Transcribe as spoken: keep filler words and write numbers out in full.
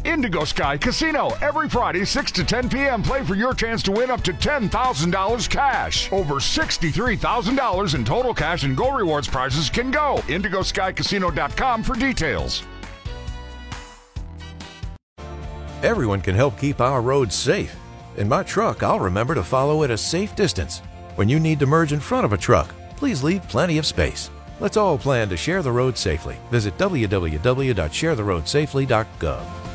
Indigo Sky Casino. Every Friday, six to ten p.m. Play for your chance to win up to ten thousand dollars cash. Over sixty-three thousand dollars in total cash and Go Rewards prizes can go. indigo sky casino dot com for details. Everyone can help keep our roads safe. In my truck, I'll remember to follow at a safe distance. When you need to merge in front of a truck, please leave plenty of space. Let's all plan to share the road safely. Visit w w w dot share the road safely dot gov.